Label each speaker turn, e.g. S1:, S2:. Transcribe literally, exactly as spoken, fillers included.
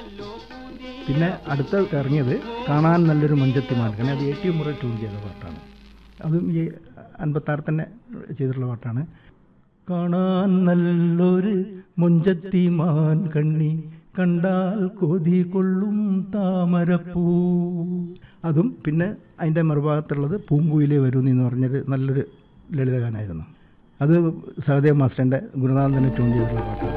S1: പിന്നെ അടുത്ത ഇറങ്ങിയത് കാണാൻ നല്ലൊരു മഞ്ചത്തിമാൻ, കാരണം അത് ഏറ്റവും മുറ ട്യൂൺ ചെയ്ത പാട്ടാണ്. അതും ഈ അൻപത്താറ് തന്നെ ചെയ്തിട്ടുള്ള പാട്ടാണ്. കാണാൻ നല്ലൊരു മുഞ്ചത്തിമാൻ കണ്ണി കണ്ടാൽ കൊതി കൊള്ളും താമരപ്പൂ. അതും പിന്നെ അതിൻ്റെ മറുഭാഗത്തുള്ളത് പൂങ്കുയിലേ വരൂന്നി എന്ന് പറഞ്ഞൊരു നല്ലൊരു ലളിതഗാനമായിരുന്നു. അത് സഹദേവ് മാസ്റ്ററിൻ്റെ ഗുരുനാഥൻ തന്നെ ട്യൂൺ ചെയ്തിട്ടുള്ള പാട്ടാണ്.